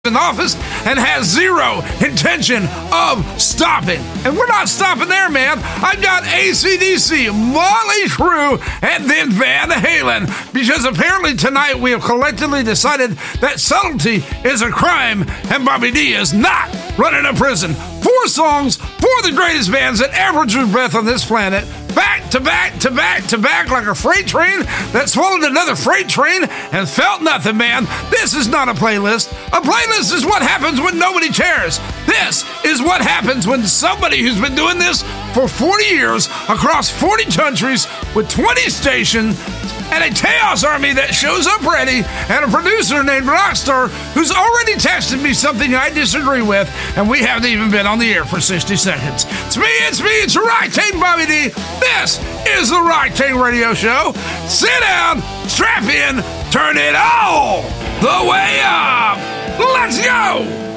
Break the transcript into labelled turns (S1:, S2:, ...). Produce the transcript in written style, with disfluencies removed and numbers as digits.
S1: in office and has zero intention of stopping. And we're not stopping there, man. I've got AC/DC, Motley Crue, and then Van Halen, because apparently tonight we have collectively decided that subtlety is a crime and Bobby D is not running a prison. 4 songs, 4 of the greatest bands that ever drew breath on this planet, back to back to back to back like a freight train that swallowed another freight train and felt nothing, man. This is not a playlist. A playlist is what happens when nobody cares. This is what happens when somebody who's been doing this for 40 years across 40 countries with 20 stations and a chaos army that shows up ready, and a producer named Rockstar who's already texted me something I disagree with, and we haven't even been on the air for 60 seconds. It's your Rock King Bobby D. This is the Rock King Radio Show. Sit down, strap in, turn it all the way up. Let's go!